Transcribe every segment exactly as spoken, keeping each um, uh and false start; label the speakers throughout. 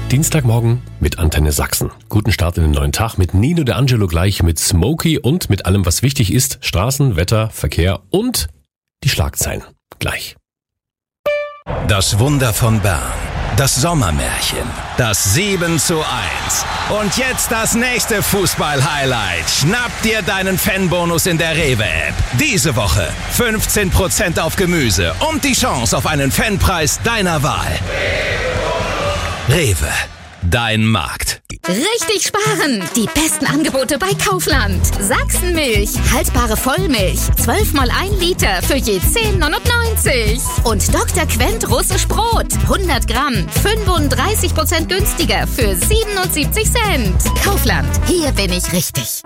Speaker 1: Dienstagmorgen mit Antenne Sachsen. Guten Start in den neuen Tag mit Nino De Angelo gleich mit Smokey und mit allem, was wichtig ist. Straßen, Wetter, Verkehr und die Schlagzeilen. Gleich.
Speaker 2: Das Wunder von Bern. Das Sommermärchen. Das sieben zu eins. Und jetzt das nächste Fußball-Highlight. Schnapp dir deinen Fanbonus in der Rewe-App. Diese Woche fünfzehn Prozent auf Gemüse und die Chance auf einen Fanpreis deiner Wahl. Rewe, dein Markt.
Speaker 3: Richtig sparen! Die besten Angebote bei Kaufland. Sachsenmilch, haltbare Vollmilch, zwölf mal ein Liter für je zehn neunundneunzig. Und Doktor Quent russisch Brot, hundert Gramm, fünfunddreißig Prozent günstiger für siebenundsiebzig Cent. Kaufland, hier bin ich richtig.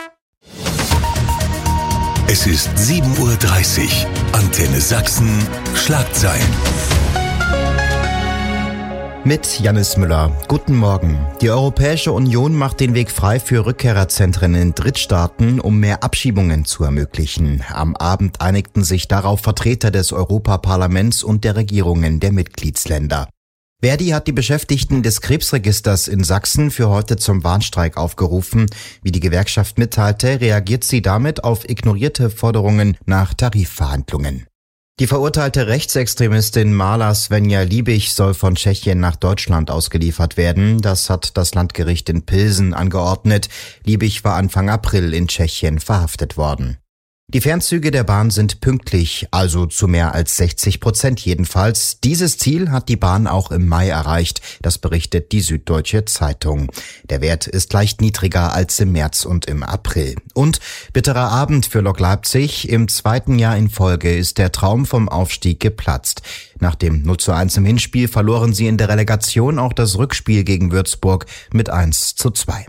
Speaker 4: Es ist sieben Uhr dreißig. Antenne Sachsen, Schlagzeilen.
Speaker 5: Mit Jannis Müller. Guten Morgen. Die Europäische Union macht den Weg frei für Rückkehrerzentren in Drittstaaten, um mehr Abschiebungen zu ermöglichen. Am Abend einigten sich darauf Vertreter des Europaparlaments und der Regierungen der Mitgliedsländer. Verdi hat die Beschäftigten des Krebsregisters in Sachsen für heute zum Warnstreik aufgerufen. Wie die Gewerkschaft mitteilte, reagiert sie damit auf ignorierte Forderungen nach Tarifverhandlungen. Die verurteilte Rechtsextremistin Marla Svenja Liebig soll von Tschechien nach Deutschland ausgeliefert werden. Das hat das Landgericht in Pilsen angeordnet. Liebig war Anfang April in Tschechien verhaftet worden. Die Fernzüge der Bahn sind pünktlich, also zu mehr als sechzig Prozent jedenfalls. Dieses Ziel hat die Bahn auch im Mai erreicht, das berichtet die Süddeutsche Zeitung. Der Wert ist leicht niedriger als im März und im April. Und bitterer Abend für Lok Leipzig. Im zweiten Jahr in Folge ist der Traum vom Aufstieg geplatzt. Nach dem null zu eins im Hinspiel verloren sie in der Relegation auch das Rückspiel gegen Würzburg mit eins zu zwei.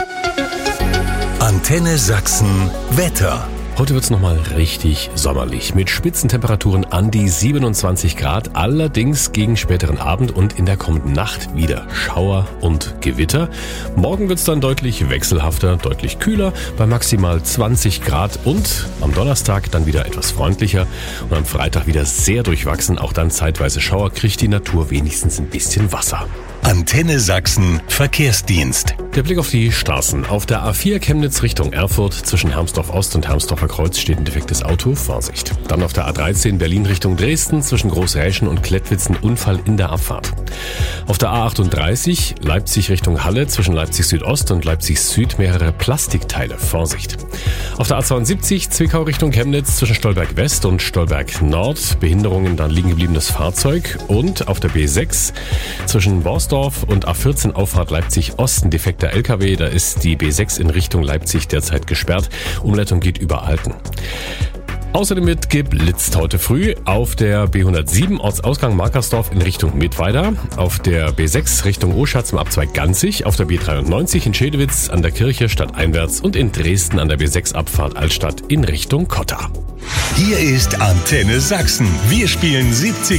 Speaker 4: Antenne Sachsen, Wetter.
Speaker 1: Heute wird's nochmal richtig sommerlich mit Spitzentemperaturen an die siebenundzwanzig Grad, allerdings gegen späteren Abend und in der kommenden Nacht wieder Schauer und Gewitter. Morgen wird's dann deutlich wechselhafter, deutlich kühler bei maximal zwanzig Grad und am Donnerstag dann wieder etwas freundlicher und am Freitag wieder sehr durchwachsen, auch dann zeitweise Schauer, kriegt die Natur wenigstens ein bisschen Wasser.
Speaker 4: Antenne Sachsen, Verkehrsdienst.
Speaker 1: Der Blick auf die Straßen. Auf der A vier Chemnitz Richtung Erfurt zwischen Hermsdorf Ost und Hermsdorfer Kreuz steht ein defektes Auto. Vorsicht. Dann auf der A dreizehn Berlin Richtung Dresden zwischen Großräschen und Klettwitz ein Unfall in der Abfahrt. Auf der A achtunddreißig Leipzig Richtung Halle zwischen Leipzig Südost und Leipzig Süd mehrere Plastikteile. Vorsicht. Auf der A zweiundsiebzig Zwickau Richtung Chemnitz zwischen Stolberg West und Stolberg Nord Behinderungen, dann liegen gebliebenes Fahrzeug. Und auf der B sechs zwischen Borsdorf und A vierzehn Auffahrt Leipzig Ost ein defekter L K W. Da ist die B sechs in Richtung Leipzig derzeit gesperrt. Umleitung geht über Alten. Außerdem wird geblitzt heute früh auf der B hundertsieben Ortsausgang Markersdorf in Richtung Mittweida, auf der B sechs Richtung Oschatz im Abzweig Ganzig, auf der B dreiundneunzig in Schedewitz an der Kirche stadteinwärts und in Dresden an der B sechs Abfahrt Altstadt in Richtung Kotta.
Speaker 4: Hier ist Antenne Sachsen. Wir spielen siebzig